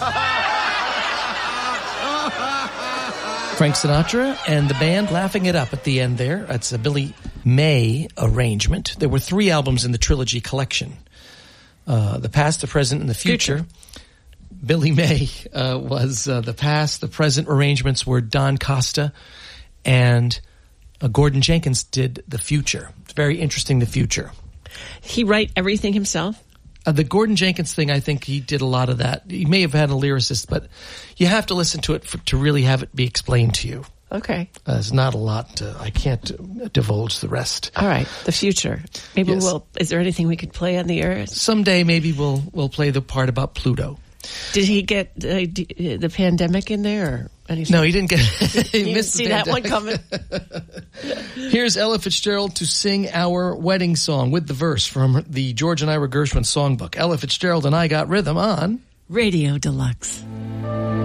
Frank Sinatra and the band laughing it up at the end there. It's a Billy May arrangement. There were 3 albums in the trilogy collection. The Past, the Present, and the Future. Billy May was the past. The present arrangements were Don Costa, and Gordon Jenkins did the future. It's very interesting, the future. He write everything himself? The Gordon Jenkins thing, I think he did a lot of that. He may have had a lyricist, but you have to listen to it to really have it be explained to you. Okay. There's not a lot. I can't divulge the rest. All right. The future. Maybe Yes. is there anything we could play on the air? Someday maybe we'll play the part about Pluto. Did he get the pandemic in there or anything? No, he didn't get he missed see the that one pandemic. coming? Here's Ella Fitzgerald to sing our wedding song with the verse from the George and Ira Gershwin songbook. Ella Fitzgerald and I Got Rhythm on Radio Deluxe.